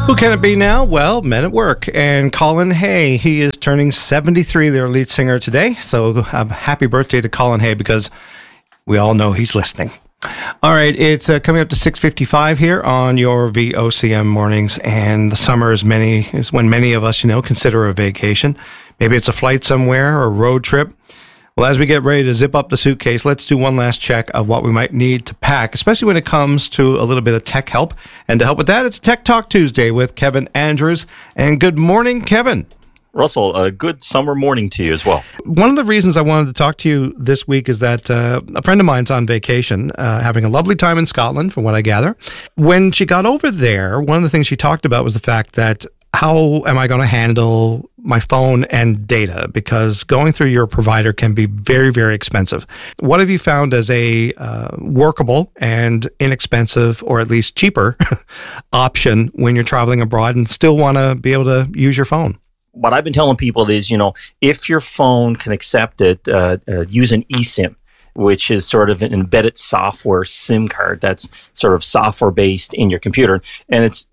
Who can it be now? Well, Men at Work and Colin Hay. He is turning 73, their lead singer, today. So happy birthday to Colin Hay, because we all know he's listening. All right, it's coming up to 6:55 here on your VOCM mornings, and the summer is when many of us, consider a vacation. Maybe it's a flight somewhere or a road trip. Well, as we get ready to zip up the suitcase, let's do one last check of what we might need to pack, especially when it comes to a little bit of tech help. And to help with that, it's Tech Talk Tuesday with Kevin Andrews. And good morning, Kevin. Russell, a good summer morning to you as well. One of the reasons I wanted to talk to you this week is that a friend of mine's on vacation, having a lovely time in Scotland, from what I gather. When she got over there, one of the things she talked about was the fact that how am I going to handle my phone and data? Because going through your provider can be very, very expensive. What have you found as a workable and inexpensive, or at least cheaper, option when you're traveling abroad and still want to be able to use your phone? What I've been telling people is, if your phone can accept it, use an eSIM, which is sort of an embedded software SIM card that's sort of software-based in your computer. And it's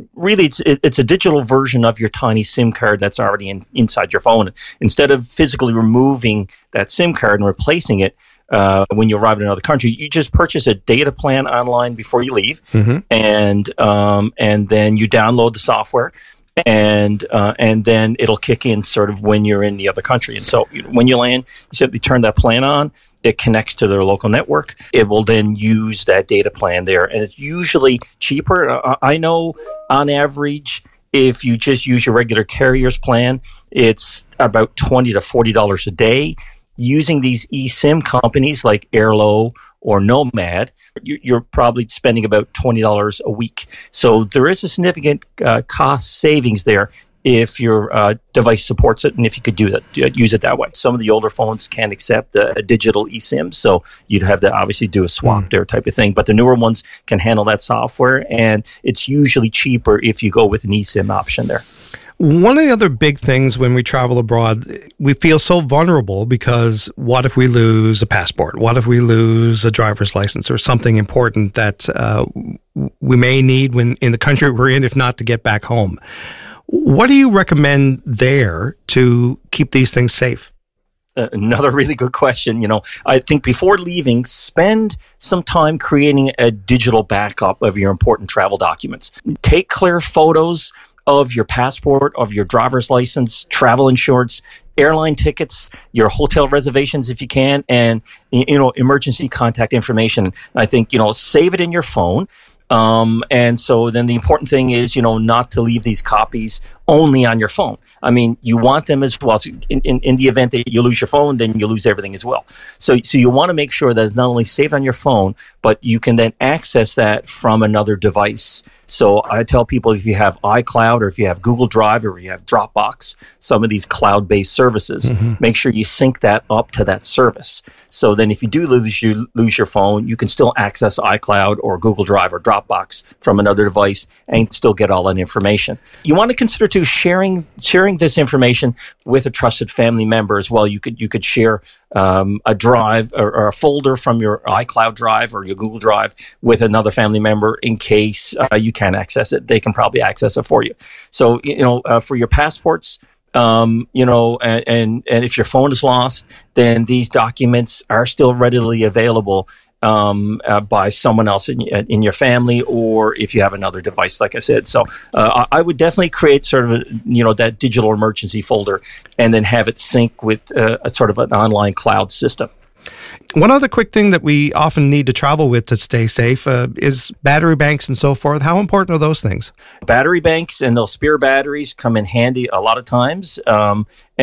a digital version of your tiny SIM card that's already inside your phone. Instead of physically removing that SIM card and replacing it when you arrive in another country, you just purchase a data plan online before you leave, and then you download the software. And then it'll kick in sort of when you're in the other country. And so when you land, you simply turn that plan on. It connects to their local network. It will then use that data plan there. And it's usually cheaper. I know on average, if you just use your regular carrier's plan, it's about $20 to $40 a day. Using these eSIM companies like Airlo or Nomad, you're probably spending about $20 a week. So there is a significant cost savings there if your device supports it, and if you could use it that way. Some of the older phones can't accept a digital eSIM, so you'd have to obviously do a swap there type of thing. But the newer ones can handle that software, and it's usually cheaper if you go with an eSIM option there. One of the other big things when we travel abroad, we feel so vulnerable because what if we lose a passport? What if we lose a driver's license or something important that we may need when in the country we're in, if not to get back home? What do you recommend there to keep these things safe? Another really good question. I think before leaving, spend some time creating a digital backup of your important travel documents. Take clear photos of your passport, of your driver's license, travel insurance, airline tickets, your hotel reservations if you can, and emergency contact information. I think save it in your phone. And so then the important thing is, not to leave these copies only on your phone. I mean, you want them as well. So in the event that you lose your phone, then you lose everything as well. So you want to make sure that it's not only saved on your phone, but you can then access that from another device. So I tell people, if you have iCloud or if you have Google Drive or if you have Dropbox, some of these cloud-based services, make sure you sync that up to that service. So then if you do lose your phone, you can still access iCloud or Google Drive or Dropbox from another device and still get all that information. You want to consider too sharing this information with a trusted family member as well. You could share a drive or a folder from your iCloud drive or your Google Drive with another family member in case you can't access it. They can probably access it for you. So for your passports, and if your phone is lost, then these documents are still readily available by someone else in your family, or if you have another device, like I said. So I would definitely create sort of that digital emergency folder, and then have it sync with a sort of an online cloud system. One other quick thing that we often need to travel with to stay safe is battery banks and so forth. How important are those things? Battery banks and those spare batteries come in handy a lot of times. I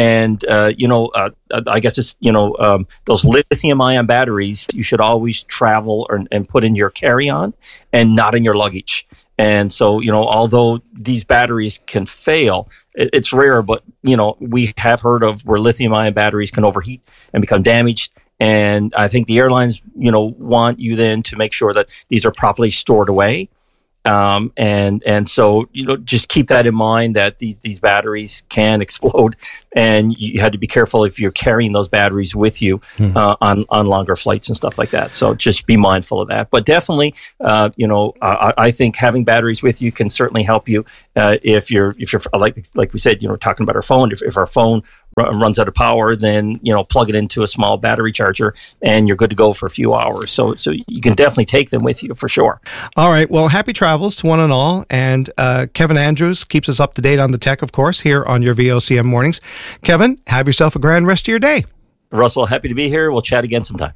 guess it's, those lithium-ion batteries you should always travel and put in your carry-on and not in your luggage. And so, although these batteries can fail, it's rare, but, we have heard of where lithium-ion batteries can overheat and become damaged. And I think the airlines, want you then to make sure that these are properly stored away. And so, just keep that in mind that these batteries can explode, and you had to be careful if you're carrying those batteries with you on longer flights and stuff like that. So just be mindful of that. But definitely, I think having batteries with you can certainly help you if you're like we said, talking about our phone. If our phone runs out of power, then plug it into a small battery charger and you're good to go for a few hours. So you can definitely take them with you for sure. All right. Well, happy travels to one and all. And Kevin Andrews keeps us up to date on the tech, of course, here on your VOCM mornings. Kevin, have yourself a grand rest of your day. Russell, happy to be here. We'll chat again sometime.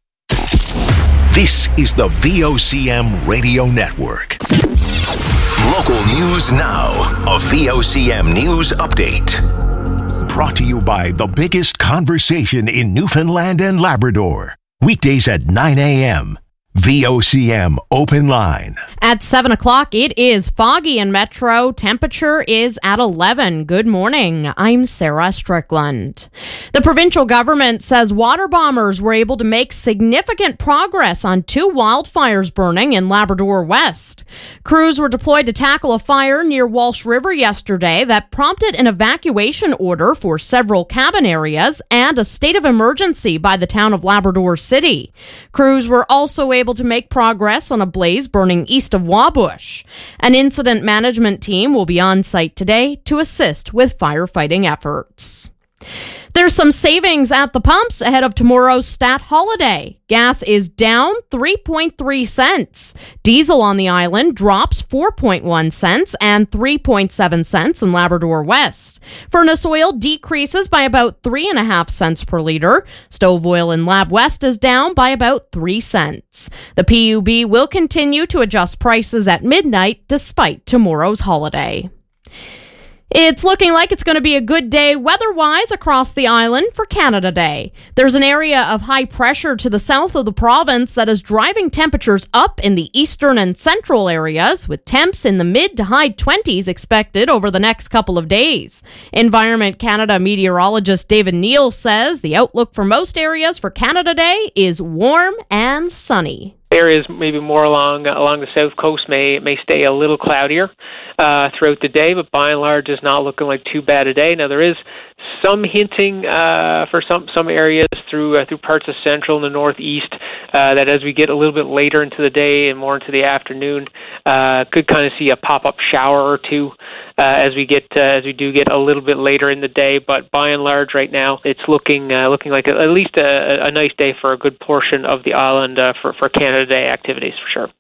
This is the VOCM Radio Network. Local news now. A VOCM news update. Brought to you by the biggest conversation in Newfoundland and Labrador. Weekdays at 9 a.m. VOCM Open Line. At 7 o'clock, it is foggy in Metro. Temperature is at 11. Good morning. I'm Sarah Strickland. The provincial government says water bombers were able to make significant progress on 2 wildfires burning in Labrador West. Crews were deployed to tackle a fire near Walsh River yesterday that prompted an evacuation order for several cabin areas and a state of emergency by the town of Labrador City. Crews were also able to make progress on a blaze burning east of Wabush. An incident management team will be on site today to assist with firefighting efforts. There's some savings at the pumps ahead of tomorrow's stat holiday. Gas is down 3.3 cents. Diesel on the island drops 4.1 cents and 3.7 cents in Labrador West. Furnace oil decreases by about 3.5 cents per liter. Stove oil in Lab West is down by about 3 cents. The PUB will continue to adjust prices at midnight despite tomorrow's holiday. It's looking like it's going to be a good day weather-wise across the island for Canada Day. There's an area of high pressure to the south of the province that is driving temperatures up in the eastern and central areas, with temps in the mid to high 20s expected over the next couple of days. Environment Canada meteorologist David Neal says the outlook for most areas for Canada Day is warm and sunny. Areas maybe more along the south coast may stay a little cloudier throughout the day, but by and large is not looking like too bad a day. Now there is some hinting for some areas through parts of central and the northeast that as we get a little bit later into the day and more into the afternoon, could kind of see a pop-up shower or two as we do get a little bit later in the day. But by and large, right now, it's looking like at least a nice day for a good portion of the island for Canada Day activities for sure.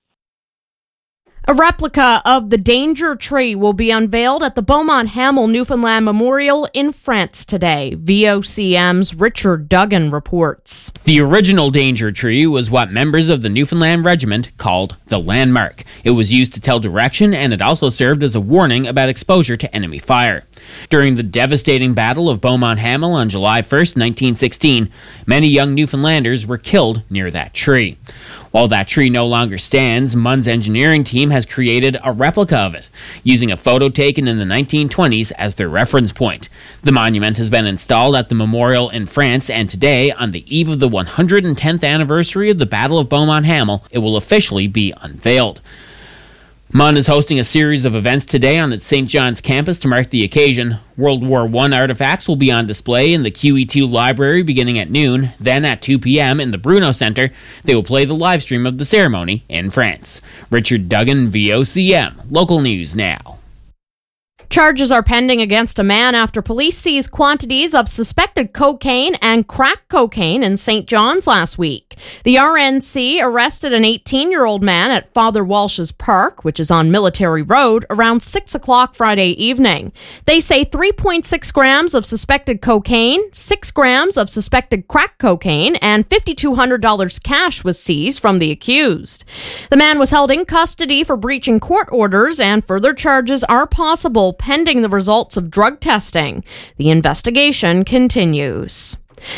A replica of the Danger Tree will be unveiled at the Beaumont Hamel Newfoundland Memorial in France today. VOCM's Richard Duggan reports. The original Danger Tree was what members of the Newfoundland Regiment called the landmark. It was used to tell direction, and it also served as a warning about exposure to enemy fire. During the devastating Battle of Beaumont Hamel on July 1st, 1916, many young Newfoundlanders were killed near that tree. While that tree no longer stands, MUN's engineering team has created a replica of it, using a photo taken in the 1920s as their reference point. The monument has been installed at the memorial in France, and today, on the eve of the 110th anniversary of the Battle of Beaumont Hamel, it will officially be unveiled. MUN is hosting a series of events today on its St. John's campus to mark the occasion. World War I artifacts will be on display in the QE2 library beginning at noon. Then at 2 p.m. in the Bruno Center, they will play the live stream of the ceremony in France. Richard Duggan, VOCM. Local news now. Charges are pending against a man after police seized quantities of suspected cocaine and crack cocaine in St. John's last week. The RNC arrested an 18-year-old man at Father Walsh's Park, which is on Military Road, around 6 o'clock Friday evening. They say 3.6 grams of suspected cocaine, 6 grams of suspected crack cocaine, and $5,200 cash was seized from the accused. The man was held in custody for breaching court orders, and further charges are possible pending the results of drug testing. The investigation continues.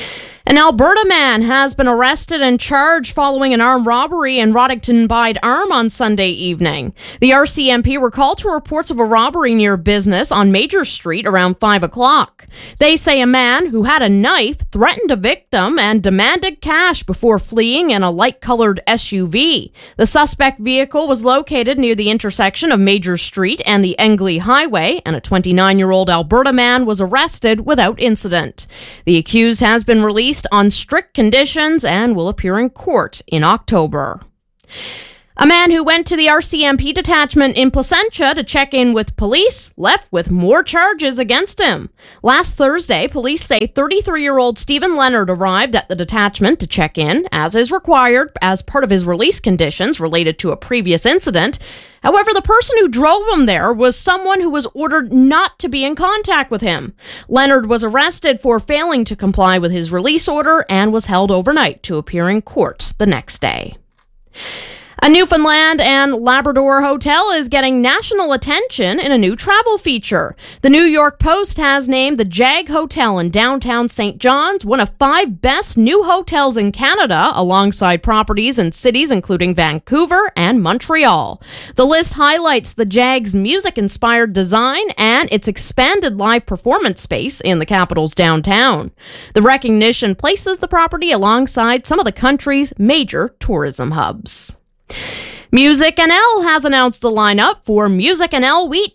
An Alberta man has been arrested and charged following an armed robbery in Roddickton Bide Arm on Sunday evening. The RCMP were called to reports of a robbery near business on Major Street around 5 o'clock. They say a man who had a knife threatened a victim and demanded cash before fleeing in a light-colored SUV. The suspect vehicle was located near the intersection of Major Street and the Engley Highway, and a 29-year-old Alberta man was arrested without incident. The accused has been released on strict conditions and will appear in court in October. A man who went to the RCMP detachment in Placentia to check in with police left with more charges against him. Last Thursday, police say 33-year-old Stephen Leonard arrived at the detachment to check in, as is required as part of his release conditions related to a previous incident. However, the person who drove him there was someone who was ordered not to be in contact with him. Leonard was arrested for failing to comply with his release order and was held overnight to appear in court the next day. A Newfoundland and Labrador hotel is getting national attention in a new travel feature. The New York Post has named the Jag Hotel in downtown St. John's one of 5 best new hotels in Canada, alongside properties in cities including Vancouver and Montreal. The list highlights the Jag's music-inspired design and its expanded live performance space in the capital's downtown. The recognition places the property alongside some of the country's major tourism hubs. Music NL has announced the lineup for Music NL Week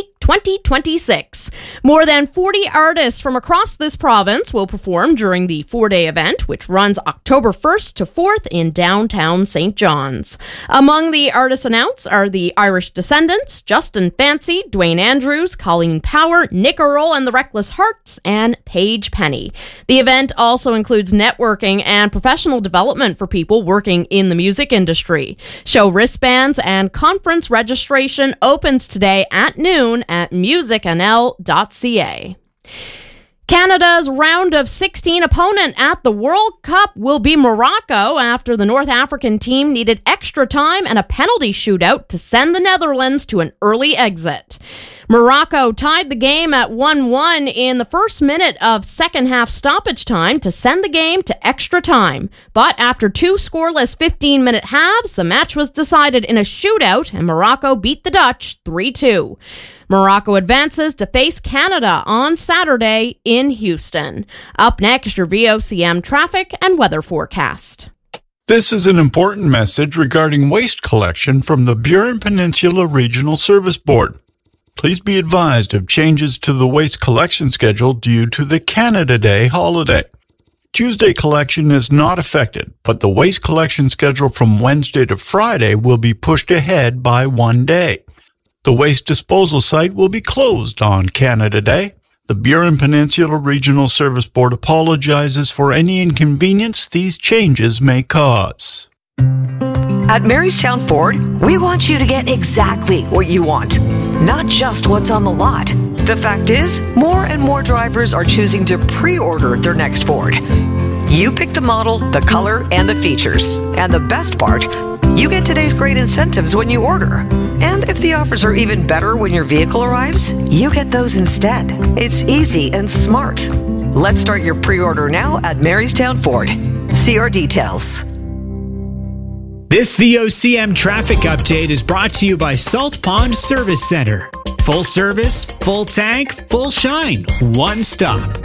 2026. More than 40 artists from across this province will perform during the 4-day event, which runs October 1st to 4th in downtown St. John's. Among the artists announced are the Irish Descendants, Justin Fancy, Dwayne Andrews, Colleen Power, Nick Earl and the Reckless Hearts, and Paige Penny. The event also includes networking and professional development for people working in the music industry. Show wristbands and conference registration opens today at noon at musicnl.ca. Canada's round of 16 opponent at the World Cup will be Morocco after the North African team needed extra time and a penalty shootout to send the Netherlands to an early exit. Morocco tied the game at 1-1 in the first minute of second half stoppage time to send the game to extra time. But after 2 scoreless 15-minute halves, the match was decided in a shootout and Morocco beat the Dutch 3-2. Morocco advances to face Canada on Saturday in Houston. Up next, your VOCM traffic and weather forecast. This is an important message regarding waste collection from the Burin Peninsula Regional Service Board. Please be advised of changes to the waste collection schedule due to the Canada Day holiday. Tuesday collection is not affected, but the waste collection schedule from Wednesday to Friday will be pushed ahead by 1 day. The waste disposal site will be closed on Canada Day. The Burin Peninsula Regional Service Board apologizes for any inconvenience these changes may cause. At Marystown Ford, we want you to get exactly what you want, not just what's on the lot. The fact is, more and more drivers are choosing to pre-order their next Ford. You pick the model, the color, and the features. And the best part, you get today's great incentives when you order. And if the offers are even better when your vehicle arrives, you get those instead. It's easy and smart. Let's start your pre-order now at Marystown Ford. See our details. This VOCM traffic update is brought to you by Salt Pond Service Center. Full service, full tank, full shine. One stop.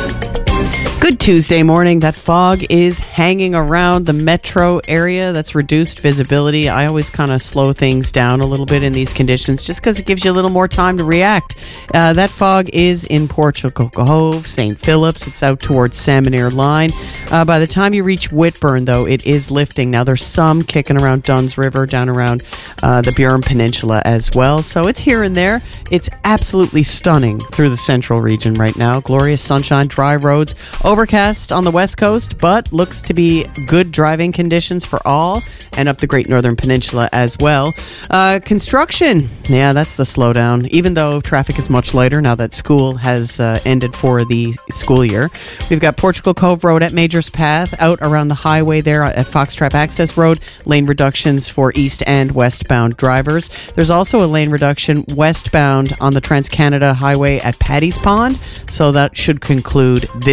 Good Tuesday morning. That fog is hanging around the metro area. That's reduced visibility. I always kind of slow things down a little bit in these conditions just because it gives you a little more time to react. That fog is in Portugal Cove, St. Phillips. It's out towards Salmon Line. By the time you reach Whitburn, though, it is lifting. Now, there's some kicking around Duns River, down around the Burin Peninsula as well. So it's here and there. It's absolutely stunning through the central region right now. Glorious sunshine, dry roads. Overcast on the west coast, but looks to be good driving conditions for all, and up the Great Northern Peninsula as well. Construction, yeah, that's the slowdown, even though traffic is much lighter now that school has ended for the school year. We've got Portugal Cove Road at Majors Path, out around the highway there at Foxtrap Access Road, lane reductions for east and westbound drivers. There's also a lane reduction westbound on the Trans-Canada Highway at Paddy's Pond, so that should conclude this week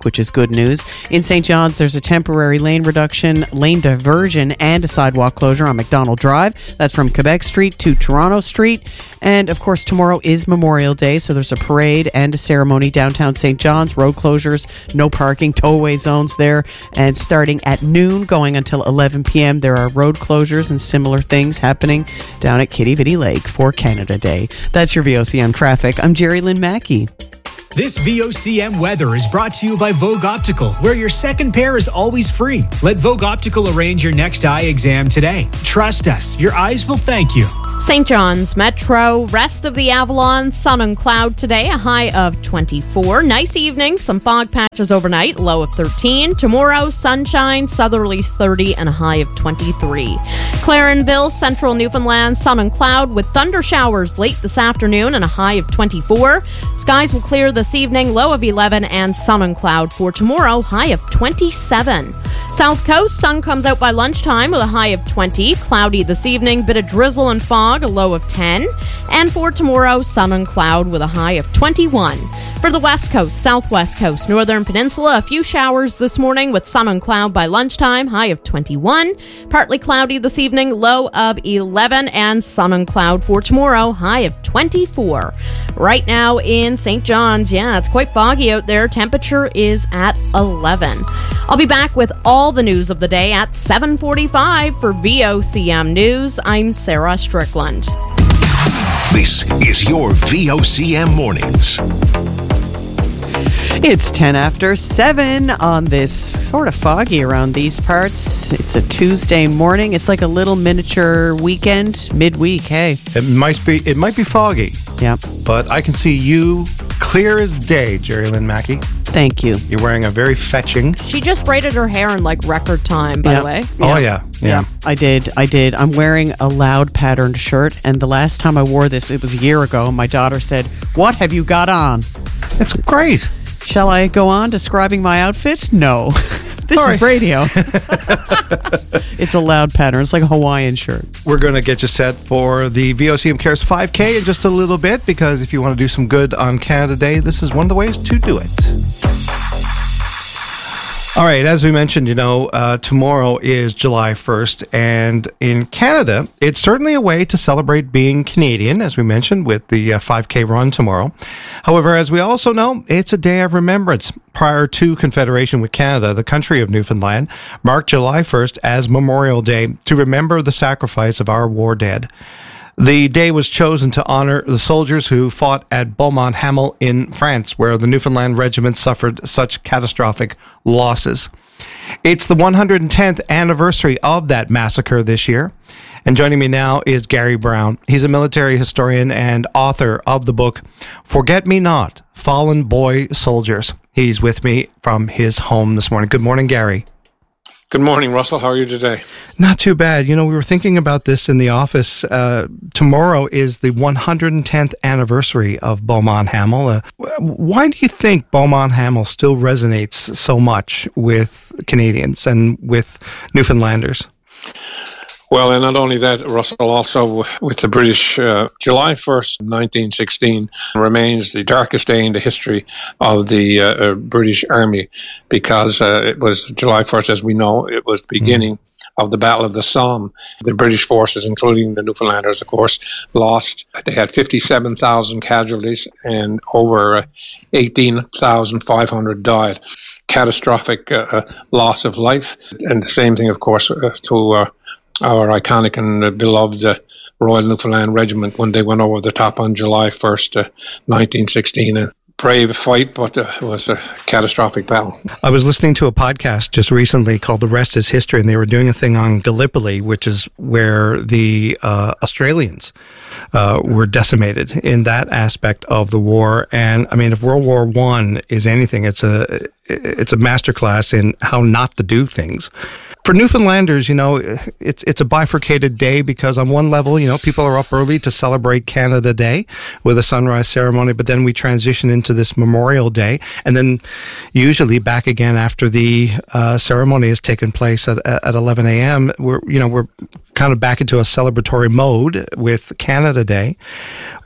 which is good news. In St. John's, there's a temporary lane reduction, lane diversion, and a sidewalk closure on McDonald Drive. That's from Quebec Street to Toronto Street. And, of course, tomorrow is Memorial Day, so there's a parade and a ceremony downtown St. John's. Road closures, no parking, tow-away zones there. And starting at noon, going until 11 p.m., there are road closures and similar things happening down at Kitty Vitty Lake for Canada Day. That's your VOCM traffic. I'm Jerry Lynn Mackey. This VOCM weather is brought to you by Vogue Optical, where your second pair is always free. Let Vogue Optical arrange your next eye exam today. Trust us, your eyes will thank you. St. John's Metro, rest of the Avalon, sun and cloud today, a high of 24. Nice evening, some fog patches overnight, low of 13. Tomorrow, sunshine, southerlies 30 and a high of 23. Clarenville, central Newfoundland, sun and cloud with thunder showers late this afternoon and a high of 24. Skies will clear this evening, low of 11 and sun and cloud for tomorrow, high of 27. South Coast, sun comes out by lunchtime with a high of 20. Cloudy this evening, bit of drizzle and fog, a low of 10. And for tomorrow, sun and cloud with a high of 21. For the West Coast, Southwest Coast, Northern Peninsula, a few showers this morning with sun and cloud by lunchtime, high of 21. Partly cloudy this evening, low of 11. And sun and cloud for tomorrow, high of 24. Right now in St. John's, it's quite foggy out there. Temperature is at 11. I'll be back with all the news of the day at 7:45 for VOCM News. I'm Sarah Strickland. This is your VOCM Mornings. It's 10 after 7 on this sort of foggy around these parts. It's a Tuesday morning. It's like a little miniature weekend, midweek. Hey, It might be foggy. Yeah. But I can see you clear as day, Jerry Lynn Mackey. Thank you. You're wearing a very fetching. She just braided her hair in like record time, by the way. Oh, yeah. I did. I'm wearing a loud patterned shirt, and the last time I wore this, it was a year ago, and my daughter said, "What have you got on?" It's great. Shall I go on describing my outfit? No. This is radio. It's a loud pattern. It's like a Hawaiian shirt. We're going to get you set for the VOCM Cares 5K in just a little bit, because if you want to do some good on Canada Day, this is one of the ways to do it. All right, as we mentioned, tomorrow is July 1st, and in Canada, it's certainly a way to celebrate being Canadian, as we mentioned, with the 5K run tomorrow. However, as we also know, it's a day of remembrance. Prior to Confederation with Canada, the country of Newfoundland marked July 1st as Memorial Day to remember the sacrifice of our war dead. The day was chosen to honor the soldiers who fought at Beaumont-Hamel in France, where the Newfoundland Regiment suffered such catastrophic losses. It's the 110th anniversary of that massacre this year. And joining me now is Gary Brown. He's a military historian and author of the book, Forget Me Not, Fallen Boy Soldiers. He's with me from his home this morning. Good morning, Gary. Good morning, Russell. How are you today? Not too bad. We were thinking about this in the office. Tomorrow is the 110th anniversary of Beaumont-Hamel. Why do you think Beaumont-Hamel still resonates so much with Canadians and with Newfoundlanders? Well, and not only that, Russell, also with the British, July 1st, 1916 remains the darkest day in the history of the British Army, because it was July 1st, as we know, it was the beginning of the Battle of the Somme. The British forces, including the Newfoundlanders, of course, lost. They had 57,000 casualties and over 18,500 died. Catastrophic loss of life. And the same thing, of course, to our iconic and beloved Royal Newfoundland Regiment when they went over the top on July 1st, 1916. A brave fight, but it was a catastrophic battle. I was listening to a podcast just recently called The Rest is History, and they were doing a thing on Gallipoli, which is where the Australians were decimated in that aspect of the war. And I mean, if World War I is anything, it's a masterclass in how not to do things. For Newfoundlanders, it's a bifurcated day, because on one level, people are up early to celebrate Canada Day with a sunrise ceremony, but then we transition into this Memorial Day, and then usually back again after the ceremony has taken place at 11 a.m. We're kind of back into a celebratory mode with Canada Day.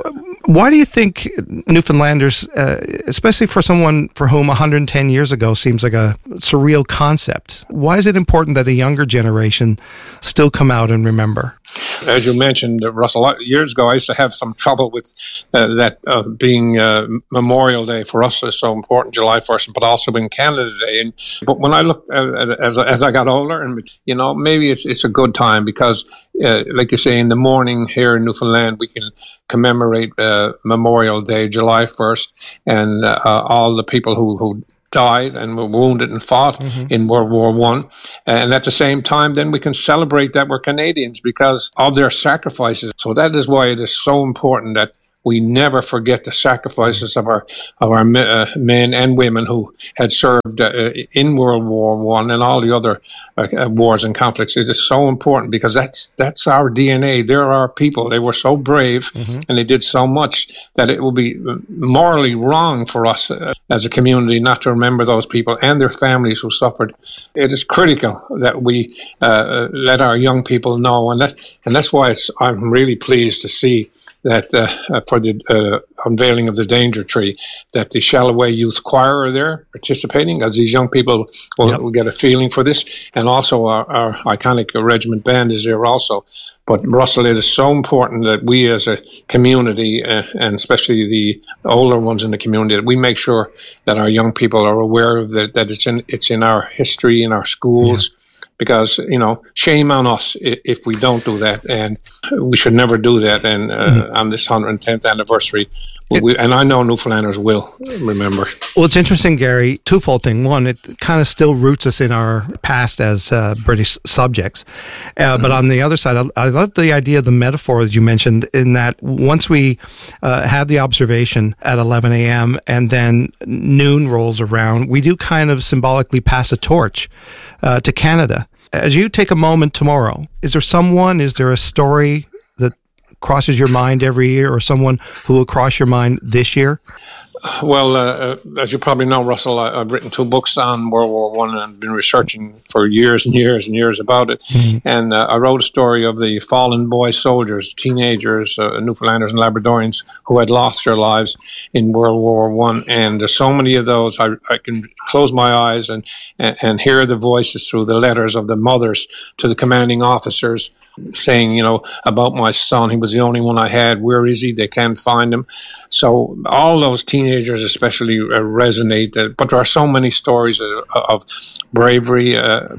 Why do you think Newfoundlanders, especially for someone for whom 110 years ago seems like a surreal concept, why is it important that the younger generation still come out and remember? As you mentioned, Russell, years ago I used to have some trouble with that being Memorial Day for us is so important, July 1st, but also in Canada Day. But when I look at it, as I got older, and maybe it's a good time because, like you say, in the morning here in Newfoundland, we can commemorate Memorial Day, July 1st, and all the people who died and were wounded and fought in World War I. And at the same time, then we can celebrate that we're Canadians because of their sacrifices. So that is why it is so important that we never forget the sacrifices of our men and women who had served in World War I and all the other wars and conflicts. It is so important because that's our DNA. They're our people. They were so brave and they did so much that it will be morally wrong for us as a community not to remember those people and their families who suffered. It is critical that we let our young people know, and that's why I'm really pleased to see that for the unveiling of the Danger Tree, that the Shalloway Youth Choir are there participating, as these young people will get a feeling for this, and also our iconic regiment band is there also. But Russell, it is so important that we as a community, and especially the older ones in the community, that we make sure that our young people are aware of that it's in our history, in our schools. Yeah. Because, shame on us if we don't do that. And we should never do that. And on this 110th anniversary, and I know Newfoundlanders will remember. Well, it's interesting, Gary, twofold thing. One, it kind of still roots us in our past as British subjects. But on the other side, I love the idea of the metaphor that you mentioned in that once we have the observation at 11 a.m. and then noon rolls around, we do kind of symbolically pass a torch to Canada. As you take a moment tomorrow, is there a story that crosses your mind every year, or someone who will cross your mind this year? Well, as you probably know, Russell, I've written 2 books on World War I and I've been researching for years and years and years about it. And I wrote a story of the fallen boy soldiers, teenagers, Newfoundlanders and Labradorians who had lost their lives in World War I. And there's so many of those, I can close my eyes and hear the voices through the letters of the mothers to the commanding officers saying, about my son, he was the only one I had. Where is he? They can't find him. So all those teenagers especially resonate. But there are so many stories of bravery,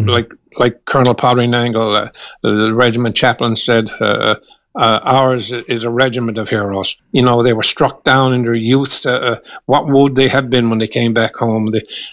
like Colonel Padre Nangle, the regiment chaplain said, ours is a regiment of heroes. They were struck down in their youth. What would they have been when they came back home?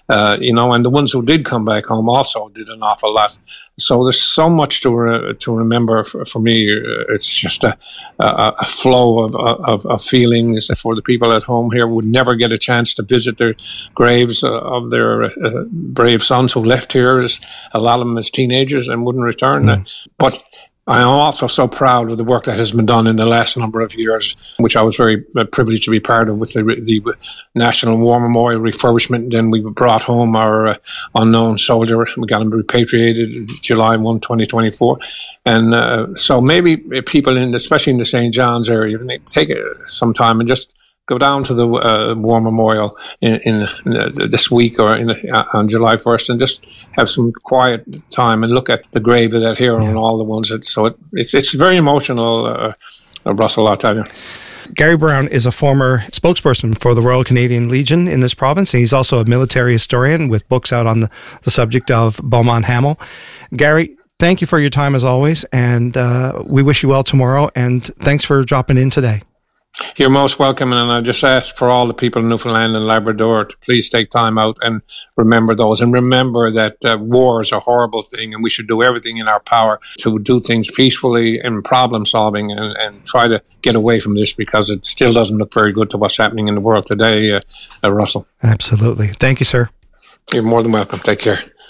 And the ones who did come back home also did an awful lot. So there's so much to remember for me. It's just a flow of feelings for the people at home here who would never get a chance to visit their graves of their brave sons who left here, a lot of them as teenagers and wouldn't return. But I am also so proud of the work that has been done in the last number of years, which I was very privileged to be part of with the National War Memorial refurbishment. Then we brought home our unknown soldier. We got him repatriated July 1, 2024. And so maybe people, especially in the St. John's area, they take some time and just go down to the War Memorial in this week or on July 1st and just have some quiet time and look at the grave of that hero and all the ones. It's very emotional, Russell, I'll tell you. Gary Brown is a former spokesperson for the Royal Canadian Legion in this province, and he's also a military historian with books out on the subject of Beaumont Hamel. Gary, thank you for your time as always, and we wish you well tomorrow, and thanks for dropping in today. You're most welcome, and I just ask for all the people in Newfoundland and Labrador to please take time out and remember those, and remember that war is a horrible thing, and we should do everything in our power to do things peacefully and problem solving and try to get away from this, because it still doesn't look very good to what's happening in the world today, Russell. Absolutely. Thank you, sir. You're more than welcome. Take care.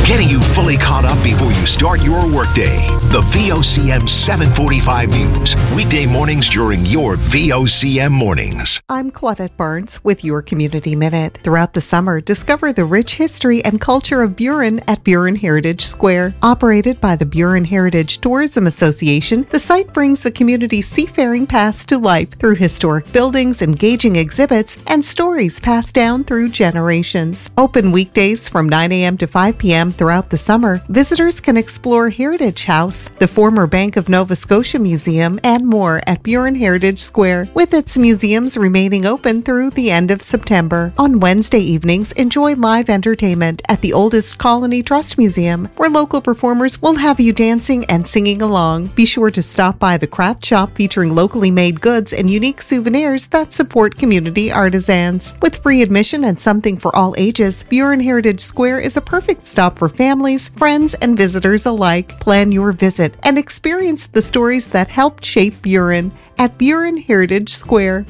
getting you fully caught up before you start your workday. The VOCM 745 News, weekday mornings during your VOCM mornings. I'm Claudette Barnes with your Community Minute. Throughout the summer, discover the rich history and culture of Burin at Burin Heritage Square. Operated by the Burin Heritage Tourism Association, the site brings the community's seafaring past to life through historic buildings, engaging exhibits, and stories passed down through generations. Open weekdays from 9 a.m. to 5 p.m. throughout the summer, visitors can explore Heritage House, the former Bank of Nova Scotia Museum, and more at Burin Heritage Square, with its museums remaining open through the end of September. On Wednesday evenings, enjoy live entertainment at the Oldest Colony Trust Museum, where local performers will have you dancing and singing along. Be sure to stop by the craft shop featuring locally made goods and unique souvenirs that support community artisans. With free admission and something for all ages, Burin Heritage Square is a perfect stop for families, friends, and visitors alike. Plan your visit and experience the stories that helped shape Burin at Burin Heritage Square.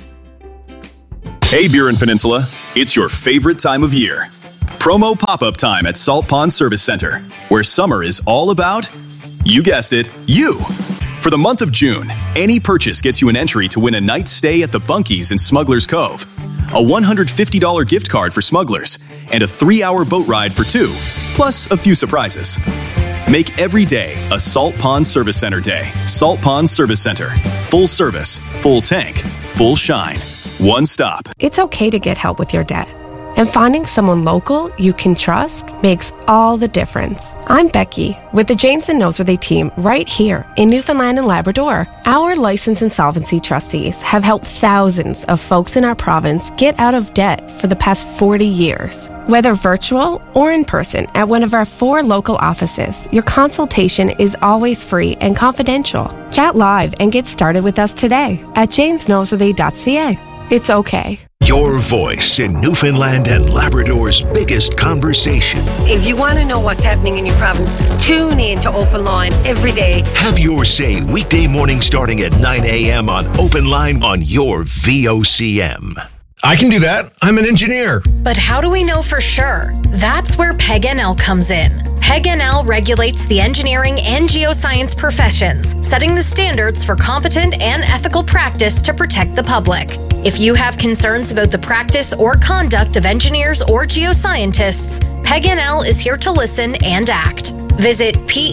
Hey Burin Peninsula, it's your favorite time of year. Promo pop-up time at Salt Pond Service Center, where summer is all about, you guessed it, you. For the month of June, any purchase gets you an entry to win a night's stay at the Bunkies in Smuggler's Cove, a $150 gift card for Smugglers, and a 3-hour boat ride for 2, plus a few surprises. Make every day a Salt Pond Service Center day. Salt Pond Service Center. Full service, full tank, full shine. One stop. It's okay to get help with your debt. And finding someone local you can trust makes all the difference. I'm Becky with the James and Noseworthy team right here in Newfoundland and Labrador. Our licensed insolvency trustees have helped thousands of folks in our province get out of debt for the past 40 years. Whether virtual or in person at one of our 4 local offices, your consultation is always free and confidential. Chat live and get started with us today at jamesnoseworthy.ca. It's okay. Your voice in Newfoundland and Labrador's biggest conversation. If you want to know what's happening in your province, tune in to Open Line every day. Have your say weekday morning starting at 9 a.m. on Open Line on your VOCM. I can do that. I'm an engineer. But how do we know for sure? That's where PEG-NL comes in. PEG-NL regulates the engineering and geoscience professions, setting the standards for competent and ethical practice to protect the public. If you have concerns about the practice or conduct of engineers or geoscientists, PEG-NL is here to listen and act. Visit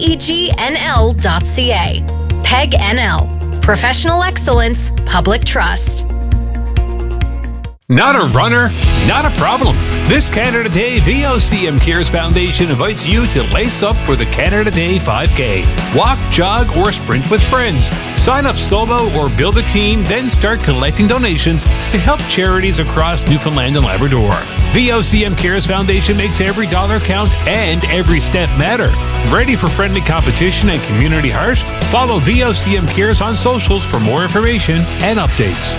pegnl.ca. PEG-NL. Professional excellence, public trust. Not a runner? Not a problem. This Canada Day, VOCM Cares Foundation invites you to lace up for the Canada Day 5K. Walk, jog, or sprint with friends. Sign up solo or build a team, then start collecting donations to help charities across Newfoundland and Labrador. VOCM Cares Foundation makes every dollar count and every step matter. Ready for friendly competition and community heart? Follow VOCM Cares on socials for more information and updates.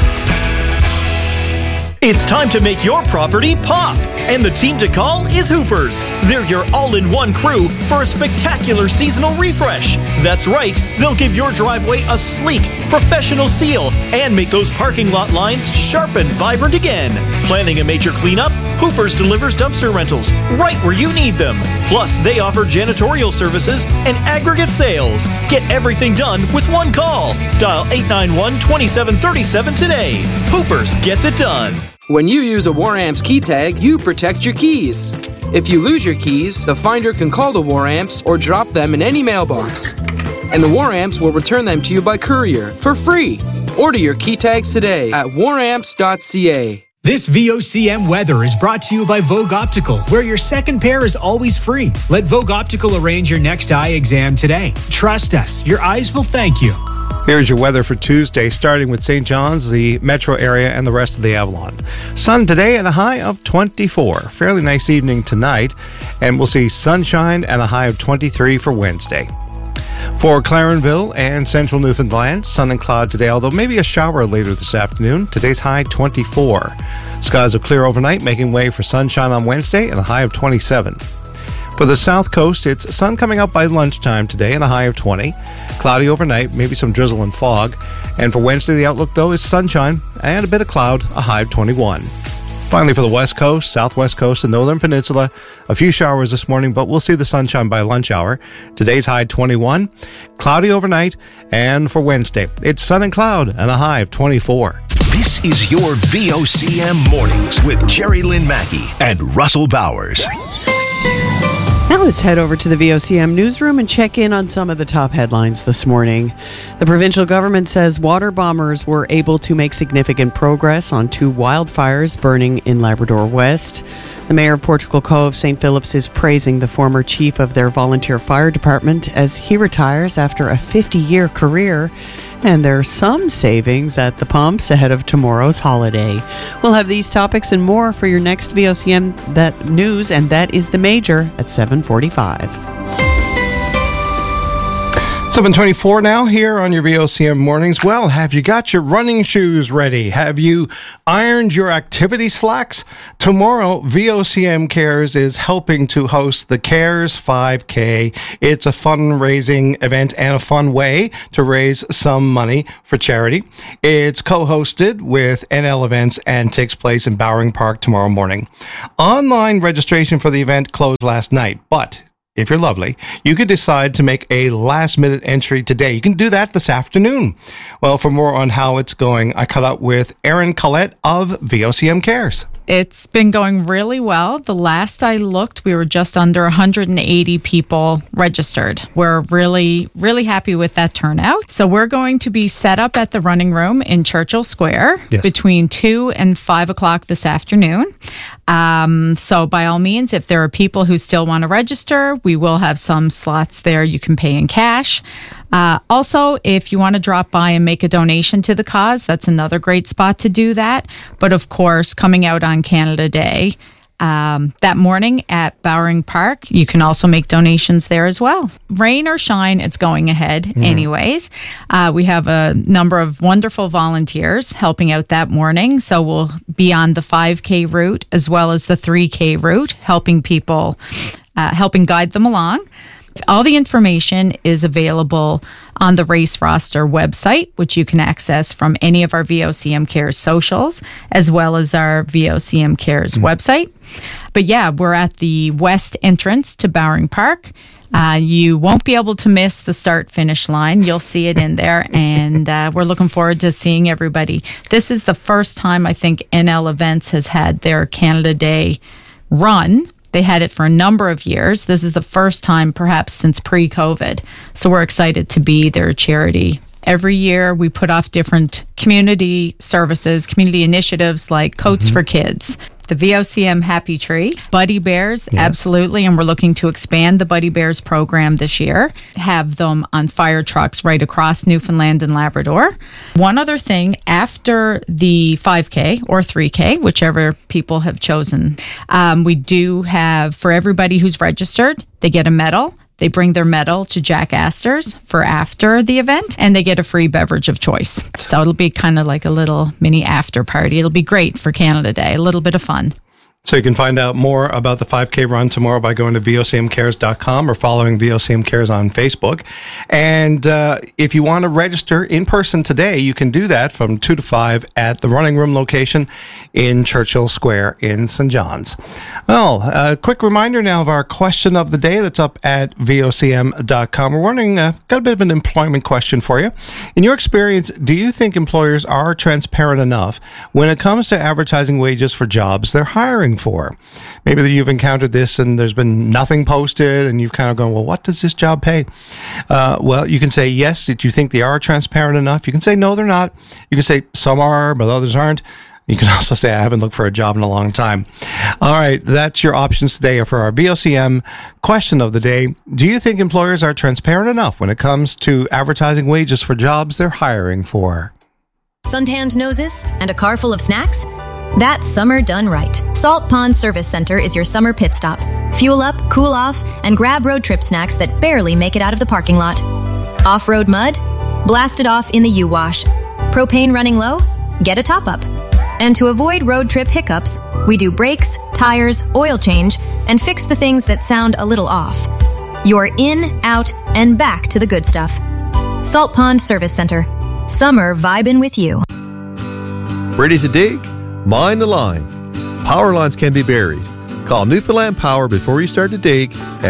It's time to make your property pop, and the team to call is Hoopers. They're your all-in-one crew for a spectacular seasonal refresh. That's right, they'll give your driveway a sleek, professional seal and make those parking lot lines sharp and vibrant again. Planning a major cleanup? Hoopers delivers dumpster rentals right where you need them. Plus, they offer janitorial services and aggregate sales. Get everything done with one call. Dial 891-2737 today. Hoopers gets it done. When you use a Waramps key tag, you protect your keys. If you lose your keys, the finder can call the Waramps or drop them in any mailbox. And the Waramps will return them to you by courier for free. Order your key tags today at waramps.ca. This VOCM weather is brought to you by Vogue Optical, where your second pair is always free. Let Vogue Optical arrange your next eye exam today. Trust us, your eyes will thank you. Here's your weather for Tuesday, starting with St. John's, the metro area, and the rest of the Avalon. Sun today at a high of 24. Fairly nice evening tonight, and we'll see sunshine and a high of 23 for Wednesday. For Clarenville and central Newfoundland, sun and cloud today, although maybe a shower later this afternoon. Today's high 24. Skies will clear overnight, making way for sunshine on Wednesday and a high of 27. For the south coast, it's sun coming up by lunchtime today and a high of 20. Cloudy overnight, maybe some drizzle and fog. And for Wednesday, the outlook, though, is sunshine and a bit of cloud, a high of 21. Finally, for the West Coast, Southwest Coast, and Northern Peninsula, a few showers this morning, but we'll see the sunshine by lunch hour. Today's high 21, cloudy overnight, and for Wednesday, it's sun and cloud and a high of 24. This is your VOCM Mornings with Jerry Lynn Mackey and Russell Bowers. Now let's head over to the VOCM newsroom and check in on some of the top headlines this morning. The provincial government says water bombers were able to make significant progress on 2 wildfires burning in Labrador West. The mayor of Portugal Cove, St. Philip's, is praising the former chief of their volunteer fire department as he retires after a 50-year career. And there's some savings at the pumps ahead of tomorrow's holiday. We'll have these topics and more for your next VOCM news, and that is the major at 7:45. 7:24 now here on your VOCM Mornings. Well, have you got your running shoes ready? Have you ironed your activity slacks? Tomorrow, VOCM Cares is helping to host the Cares 5K. It's a fundraising event and a fun way to raise some money for charity. It's co-hosted with NL Events and takes place in Bowring Park tomorrow morning. Online registration for the event closed last night, but if you're lovely, you could decide to make a last-minute entry today. You can do that this afternoon. Well, for more on how it's going, I caught up with Erin Collette of VOCM Cares. It's been going really well. The last I looked, we were just under 180 people registered. We're really, really happy with that turnout. So we're going to be set up at the Running Room in Churchill Square between 2 and 5 o'clock this afternoon. So by all means, if there are people who still want to register, we will have some slots there you can pay in cash. Also, if you want to drop by and make a donation to the cause, that's another great spot to do that. But of course, coming out on Canada Day, that morning at Bowring Park, you can also make donations there as well. Rain or shine, it's going ahead anyways. We have a number of wonderful volunteers helping out that morning. So we'll be on the 5K route as well as the 3K route, helping people, helping guide them along. All the information is available on the Race Roster website, which you can access from any of our VOCM Cares socials, as well as our VOCM Cares website. But yeah, we're at the west entrance to Bowring Park. You won't be able to miss the start-finish line. You'll see it in there, and we're looking forward to seeing everybody. This is the first time I think NL Events has had their Canada Day run. They had it for a number of years. This is the first time perhaps since pre-COVID. So we're excited to be their charity. Every year we put off different community services, community initiatives like Coats for Kids, the VOCM Happy Tree, Buddy Bears, absolutely. And we're looking to expand the Buddy Bears program this year, have them on fire trucks right across Newfoundland and Labrador. One other thing, after the 5K or 3K, whichever people have chosen, we do have, for everybody who's registered, they get a medal. They bring their medal to Jack Astor's for after the event, and they get a free beverage of choice. So it'll be kind of like a little mini after party. It'll be great for Canada Day, a little bit of fun. So you can find out more about the 5K run tomorrow by going to VOCMcares.com or following VOCM Cares on Facebook. And if you want to register in person today, you can do that from 2 to 5 at the Running Room location in Churchill Square in St. John's. Well, a quick reminder now of our question of the day that's up at VOCM.com. We're wondering, got a bit of an employment question for you. In your experience, do you think employers are transparent enough when it comes to advertising wages for jobs they're hiring for? Maybe that you've encountered this and there's been nothing posted and you've kind of gone, well, what does this job pay? Well, you can say yes, that you think they are transparent enough. You can say no, they're not. You can say some are, but others aren't. You can also say, I haven't looked for a job in a long time. All right, that's your options today for our VOCM question of the day. Do you think employers are transparent enough when it comes to advertising wages for jobs they're hiring for? Suntanned noses and a car full of snacks? That's summer done right. Salt Pond Service Center is your summer pit stop. Fuel up, cool off, and grab road trip snacks that barely make it out of the parking lot. Off-road mud? Blast it off in the U-Wash. Propane running low? Get a top-up. And to avoid road trip hiccups, we do brakes, tires, oil change, and fix the things that sound a little off. You're in, out, and back to the good stuff. Salt Pond Service Center. Summer vibin' with you. Ready to dig? Mind the line. power lines can be buried. Call Newfoundland Power before you start to dig at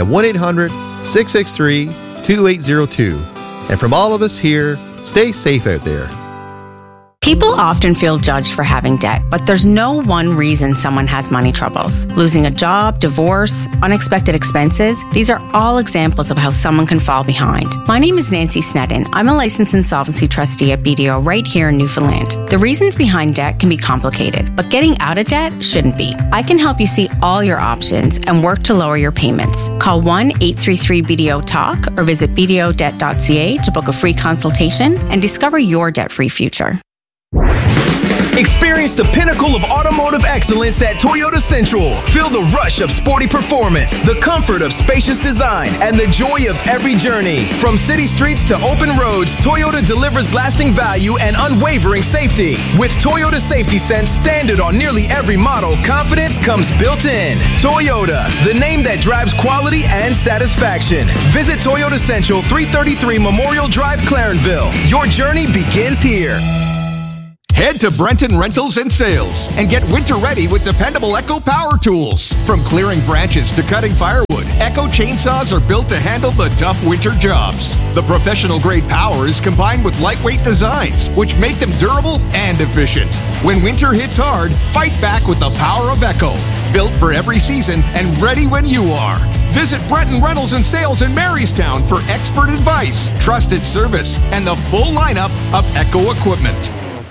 1-800-663-2802. And from all of us here, stay safe out there. People often feel judged for having debt, but there's no one reason someone has money troubles. Losing a job, divorce, unexpected expenses, these are all examples of how someone can fall behind. My name is Nancy Sneddon. I'm a licensed insolvency trustee at BDO right here in Newfoundland. The reasons behind debt can be complicated, but getting out of debt shouldn't be. I can help you see all your options and work to lower your payments. Call 1-833-BDO-TALK or visit bdodebt.ca to book a free consultation and discover your debt-free future. Experience the pinnacle of automotive excellence at Toyota Central. Feel the rush of sporty performance, the comfort of spacious design, and the joy of every journey. From city streets to open roads, Toyota delivers lasting value and unwavering safety. With Toyota Safety Sense standard on nearly every model, confidence comes built in. Toyota, the name that drives quality and satisfaction. Visit Toyota Central, 333 Memorial Drive, Clarenville. Your journey begins here. Head to Brenton Rentals and Sales and get winter ready with dependable Echo power tools. From clearing branches to cutting firewood, Echo chainsaws are built to handle the tough winter jobs. The professional grade power is combined with lightweight designs, which make them durable and efficient. When winter hits hard, fight back with the power of Echo. Built for every season and ready when you are. Visit Brenton Rentals and Sales in Marystown for expert advice, trusted service, and the full lineup of Echo equipment.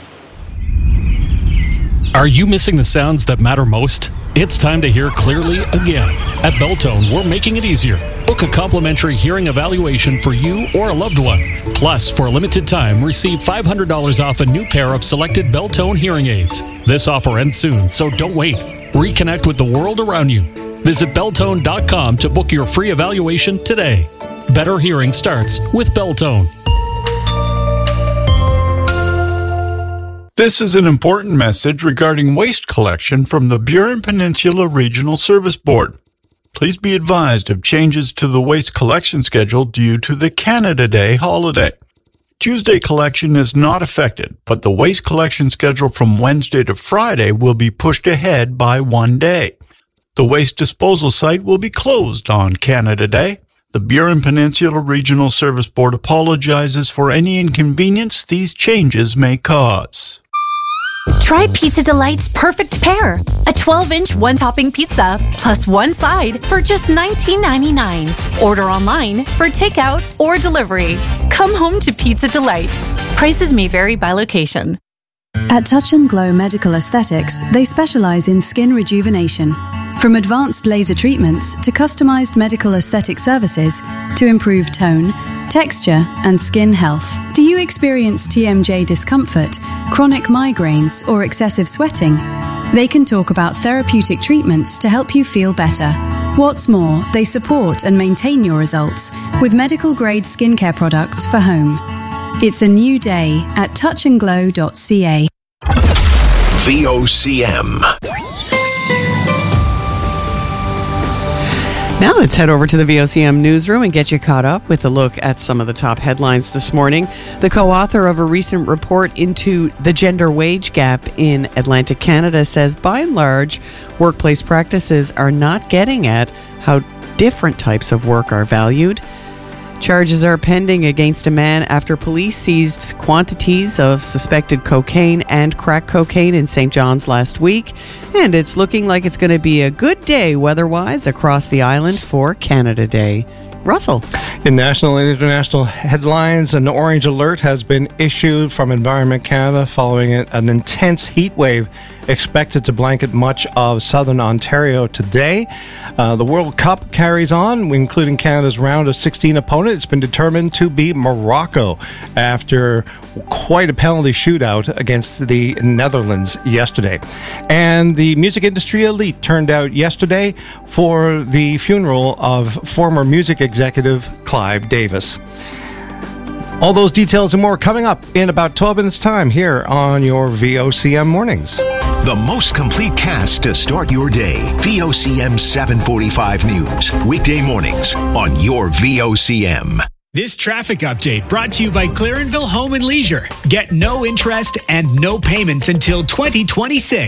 Are you missing the sounds that matter most? It's time to hear clearly again. At Beltone, we're making it easier. Book a complimentary hearing evaluation for you or a loved one. Plus, for a limited time, receive $500 off a new pair of selected Beltone hearing aids. This offer ends soon, so don't wait. Reconnect with the world around you. Visit Beltone.com to book your free evaluation today. Better hearing starts with Beltone. This is an important message regarding waste collection from the Burin Peninsula Regional Service Board. Please be advised of changes to the waste collection schedule due to the Canada Day holiday. Tuesday collection is not affected, but the waste collection schedule from Wednesday to Friday will be pushed ahead by 1 day. The waste disposal site will be closed on Canada Day. The Burin Peninsula Regional Service Board apologizes for any inconvenience these changes may cause. Try Pizza Delight's perfect pair. A 12-inch one-topping pizza plus one side for just $19.99. Order online for takeout or delivery. Come home to Pizza Delight. Prices may vary by location. At Touch and Glow Medical Aesthetics, they specialize in skin rejuvenation. From advanced laser treatments to customized medical aesthetic services to improve tone, texture, and skin health. Do you experience TMJ discomfort, chronic migraines, or excessive sweating? They can talk about therapeutic treatments to help you feel better. What's more, they support and maintain your results with medical-grade skincare products for home. It's a new day at touchandglow.ca. VOCM. Now let's head over to the VOCM newsroom and get you caught up with a look at some of the top headlines this morning. The co-author of a recent report into the gender wage gap in Atlantic Canada says, by and large, workplace practices are not getting at how different types of work are valued. Charges are pending against a man after police seized quantities of suspected cocaine and crack cocaine in St. John's last week. And it's looking like it's going to be a good day weather-wise across the island for Canada Day. Russell. In national and international headlines, an orange alert has been issued from Environment Canada following an intense heat wave expected to blanket much of southern Ontario today. The World Cup carries on, including Canada's round of 16 opponent. It's been determined to be Morocco after quite a penalty shootout against the Netherlands yesterday. And the music industry elite turned out yesterday for the funeral of former music executive Clive Davis. All those details and more coming up in about 12 minutes' time here on your VOCM Mornings. The most complete cast to start your day. VOCM 745 News. Weekday mornings on your VOCM. This traffic update brought to you by Clarenville Home and Leisure. Get no interest and no payments until 2026.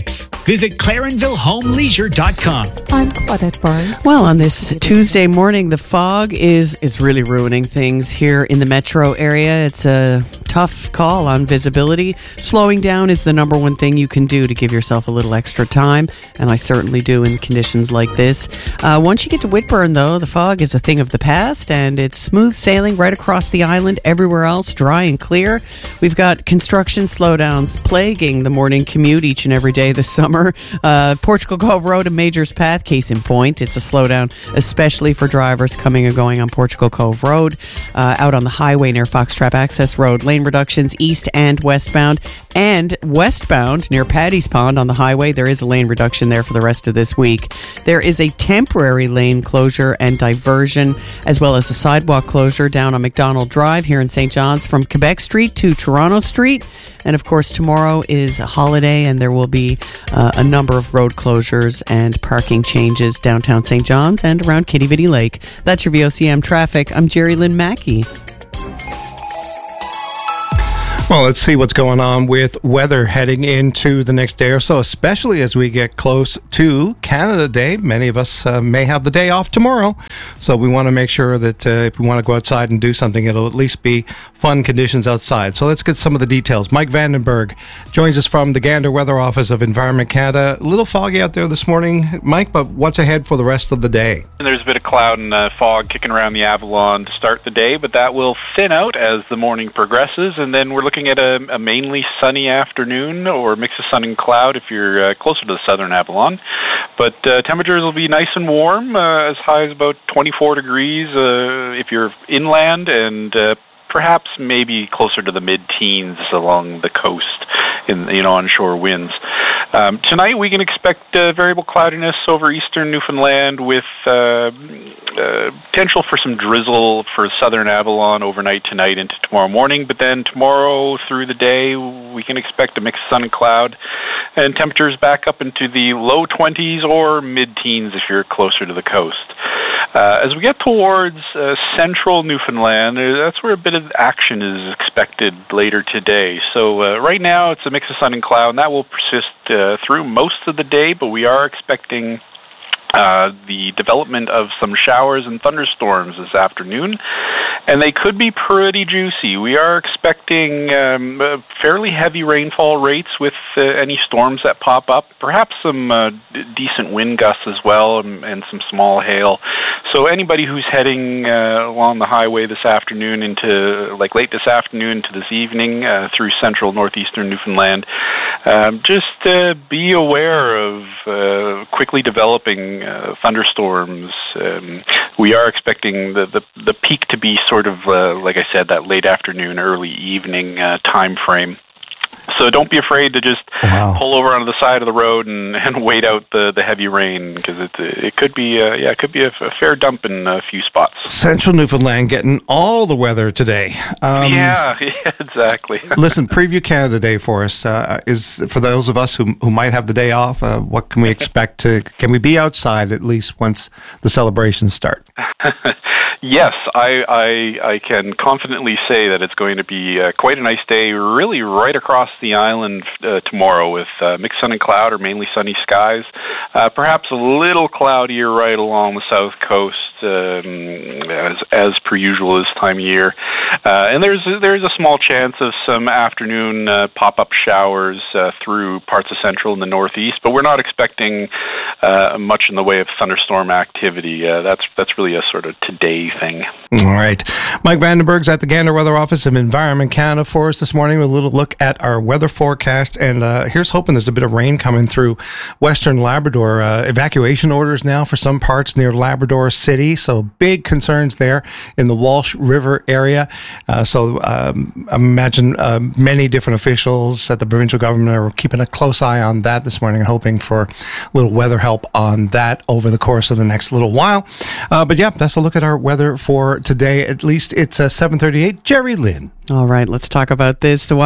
Visit ClarenvilleHomeLeisure.com. I'm Claudette Barnes. Well, on this Tuesday morning, the fog is really ruining things here in the metro area. It's a tough call on visibility. Slowing down is the number one thing you can do to give yourself a little extra time, and I certainly do in conditions like this. Once you get to Whitburn, though, the fog is a thing of the past, and it's smooth sailing right across the island. Everywhere else, dry and clear. We've got construction slowdowns plaguing the morning commute each and every day this summer. Portugal Cove Road and Majors Path, case in point. It's a slowdown, especially for drivers coming and going on Portugal Cove Road. Out on the highway near Foxtrap Access Road, lane reductions east and westbound. And westbound near Paddy's Pond on the highway, there is a lane reduction there for the rest of this week. There is a temporary lane closure and diversion, as well as a sidewalk closure down on McDonald Drive here in St. John's from Quebec Street to Toronto Street. And of course, tomorrow is a holiday, and there will be a number of road closures and parking changes downtown St. John's and around Kitty Vitty Lake. That's your VOCM traffic. I'm Jerry Lynn Mackey. Well, let's see what's going on with weather heading into the next day or so, especially as we get close to Canada Day. Many of us may have the day off tomorrow, so we want to make sure that if we want to go outside and do something, it'll at least be fun conditions outside. So let's get some of the details. Mike Vandenberg joins us from the Gander Weather Office of Environment Canada. A little foggy out there this morning, Mike, but what's ahead for the rest of the day? There's a bit of cloud and fog kicking around the Avalon to start the day, but that will thin out as the morning progresses, and then we're looking at a mainly sunny afternoon, or a mix of sun and cloud if you're closer to the southern Avalon. But temperatures will be nice and warm, as high as about 24 degrees if you're inland, and perhaps maybe closer to the mid-teens along the coast in onshore winds. Tonight we can expect variable cloudiness over eastern Newfoundland with potential for some drizzle for southern Avalon overnight tonight into tomorrow morning, but then tomorrow through the day we can expect a mix of sun and cloud, and temperatures back up into the low 20s or mid-teens if you're closer to the coast. As we get towards central Newfoundland, that's where a bit of action is expected later today. So right now it's a mix of sun and cloud, and that will persist through most of the day, but we are expecting the development of some showers and thunderstorms this afternoon, and they could be pretty juicy. We are expecting fairly heavy rainfall rates with any storms that pop up, perhaps some decent wind gusts as well, and some small hail. So anybody who's heading along the highway this afternoon into, like late this afternoon to this evening through central northeastern Newfoundland, just be aware of quickly developing thunderstorms. We are expecting the peak to be sort of, like I said, that late afternoon, early evening time frame. So don't be afraid to just pull over onto the side of the road and wait out the heavy rain, because it could be a fair dump in a few spots. Central Newfoundland getting all the weather today. Yeah, exactly. Listen, Preview Canada Day for us is for those of us who might have the day off. What can we expect? Can we be outside at least once the celebrations start? Yes, I can confidently say that it's going to be quite a nice day, really right across the island tomorrow, with mixed sun and cloud or mainly sunny skies. Perhaps a little cloudier right along the south coast, as per usual this time of year. And there's a small chance of some afternoon pop-up showers through parts of central and the northeast, but we're not expecting much in the way of thunderstorm activity. That's really a sort of today thing. All right. Mike Vandenberg's at the Gander Weather Office of Environment Canada for us this morning with a little look at our weather forecast. And here's hoping there's a bit of rain coming through Western Labrador. Evacuation orders now for some parts near Labrador City. So big concerns there in the Walsh River area. So I imagine many different officials at the provincial government are keeping a close eye on that this morning and hoping for a little weather help on that over the course of the next little while. But yeah, that's a look at our weather for today. At least it's 7:38. Jerry Lynn. All right, let's talk about this. The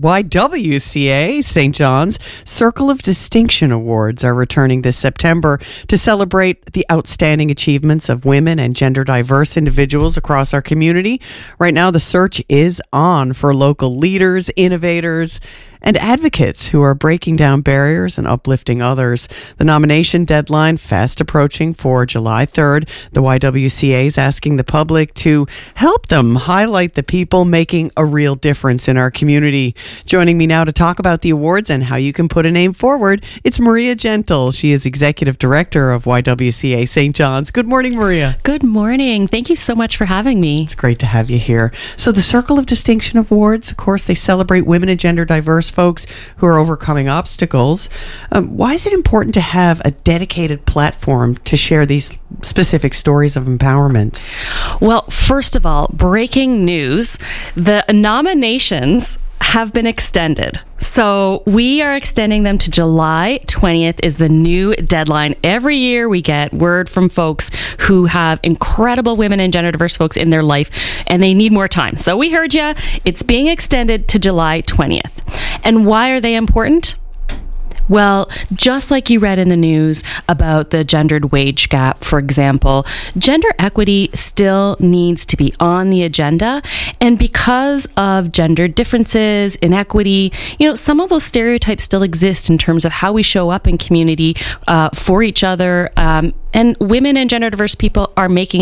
YWCA St. John's Circle of Distinction Awards are returning this September to celebrate the outstanding achievements of women and gender diverse individuals across our community. Right now, the search is on for local leaders, innovators, and advocates who are breaking down barriers and uplifting others. The nomination deadline fast approaching for July 3rd. The YWCA is asking the public to help them highlight the people making a real difference in our community. Joining me now to talk about the awards and how you can put a name forward, it's Maria Gentle. She is Executive Director of YWCA St. John's. Good morning, Maria. Good morning. Thank you so much for having me. It's great to have you here. So the Circle of Distinction Awards, of course, they celebrate women and gender diverse folks who are overcoming obstacles. Why is it important to have a dedicated platform to share these specific stories of empowerment? Well, first of all, breaking news, the nominations have been extended. So we are extending them to July 20th is the new deadline. Every year we get word from folks who have incredible women and gender diverse folks in their life and they need more time. So we heard you. It's being extended to July 20th. And why are they important? Well, just like you read in the news about the gendered wage gap, for example, gender equity still needs to be on the agenda. And because of gender differences, inequity, some of those stereotypes still exist in terms of how we show up in community for each other. And women and gender diverse people are making